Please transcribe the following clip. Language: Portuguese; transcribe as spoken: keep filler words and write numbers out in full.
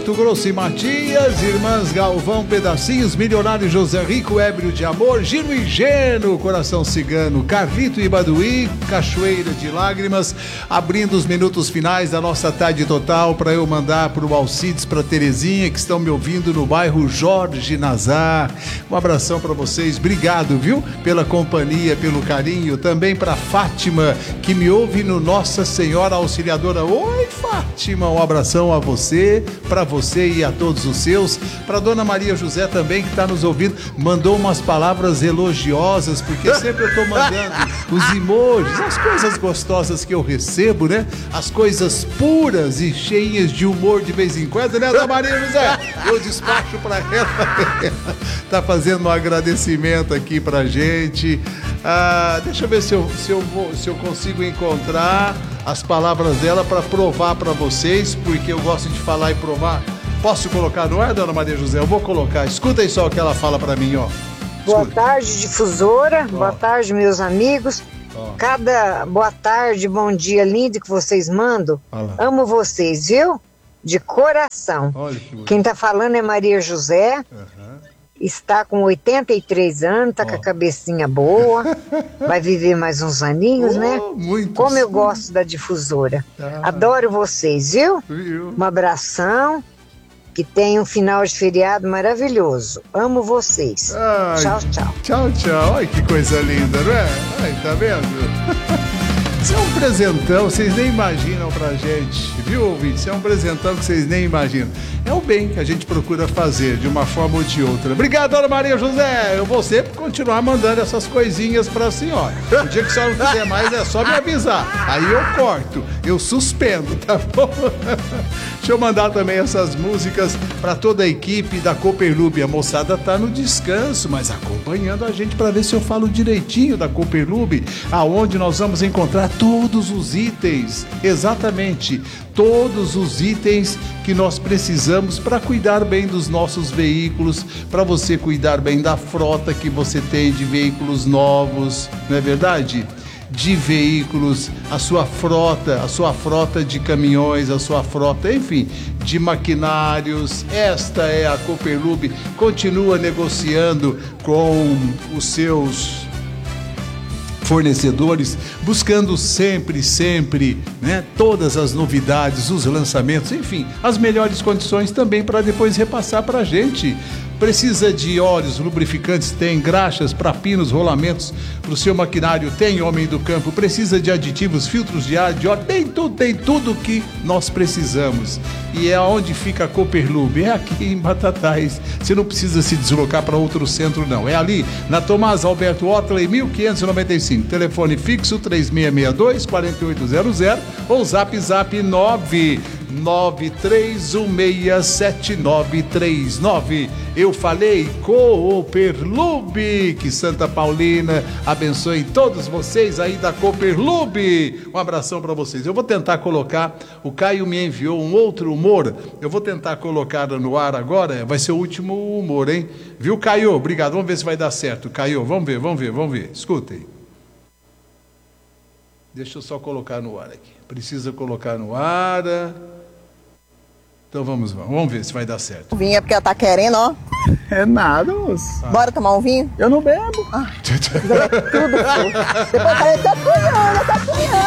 Mato Grosso e Matias, irmãs Galvão, Pedacinhos, Milionário José Rico, Ébrio de Amor, Gino e Geno, Coração Cigano, Carlito e Baduí, Cachoeira de Lágrimas, abrindo os minutos finais da nossa tarde total para eu mandar para o Alcides, para Terezinha, que estão me ouvindo no bairro Jorge Nazar. Um abração para vocês, obrigado, viu, pela companhia, pelo carinho. Também para Fátima, que me ouve no Nossa Senhora Auxiliadora. Oi, Fátima, um abração a você, para você e a todos os seus. Para Dona Maria José também, que está nos ouvindo, mandou umas palavras elogiosas, porque sempre eu estou mandando os emojis, as coisas gostosas que eu recebo, né? As coisas puras e cheias de humor de vez em quando, né, Dona Maria José? Eu despacho para ela. Tá fazendo um agradecimento aqui pra gente. Ah, deixa eu ver se eu, se, eu vou, se eu consigo encontrar as palavras dela para provar para vocês, porque eu gosto de falar e provar. Posso colocar no ar, Dona Maria José? Eu vou colocar. Escuta aí só o que ela fala para mim, ó. Boa tarde, difusora. Ó. Boa tarde, meus amigos. Ó. Cada boa tarde, bom dia lindo que vocês mandam. Amo vocês, viu? De coração. Olha que Quem tá falando é Maria José. Uhum. Está com oitenta e três anos, tá Ó. com a cabecinha boa. Vai viver mais uns aninhos, Oh, né? muito Como eu sim. gosto da difusora. Ah. Adoro vocês, viu? Viu? Um abração. Que tenha um final de feriado maravilhoso. Amo vocês. Ai, Tchau, tchau. Tchau, tchau. Olha que coisa linda, não é? Ai, tá vendo? Isso é um presentão, vocês nem imaginam pra gente, viu, ouvinte? Isso é um presentão que vocês nem imaginam. É o bem que a gente procura fazer, de uma forma ou de outra. Obrigado, Dona Maria José. Eu vou sempre continuar mandando essas coisinhas pra senhora. O dia que a senhora não quiser mais, é só me avisar. Aí eu corto, eu suspendo, tá bom? Deixa eu mandar também essas músicas pra toda a equipe da Cooperlube. A moçada tá no descanso, mas acompanhando a gente pra ver se eu falo direitinho da Cooperlube, aonde nós vamos encontrar todos os itens, exatamente, todos os itens que nós precisamos para cuidar bem dos nossos veículos, para você cuidar bem da frota que você tem de veículos novos, não é verdade? De veículos, a sua frota, a sua frota de caminhões, a sua frota, enfim, de maquinários. Esta é a Cooperlube, continua negociando com os seus fornecedores, buscando sempre, sempre, né, todas as novidades, os lançamentos, enfim, as melhores condições também para depois repassar para a gente. Precisa de óleos, lubrificantes, tem graxas para pinos, rolamentos para o seu maquinário, tem Homem do Campo, precisa de aditivos, filtros de ar, de óleo, tem tudo, tem tudo que nós precisamos. E é onde fica a Cooperlube, é aqui em Batatais. Você não precisa se deslocar para outro centro, não. É ali, na Tomás Alberto Otley, mil quinhentos e noventa e cinco. Telefone fixo três seis seis dois, quatro oito zero zero ou zap zap nove nove três um seis sete nove três nove. Eu falei Cooperlube, que Santa Paulina abençoe todos vocês aí da Cooperlube. Um abração para vocês. Eu vou tentar colocar, o Caio me enviou um outro humor, eu vou tentar colocar no ar agora, vai ser o último humor, hein? Viu, Caio? Obrigado, vamos ver se vai dar certo. Caio, vamos ver, vamos ver, vamos ver. Escutem. Deixa eu só colocar no ar aqui. Precisa colocar no ar. Então vamos, vamos, vamos ver se vai dar certo. Vinho é porque ela tá querendo, ó. É nada, moço. Ah. Bora tomar um vinho? Eu não bebo. Ah, tudo, pô. Depois parece que tá cunhando, tá cunhando.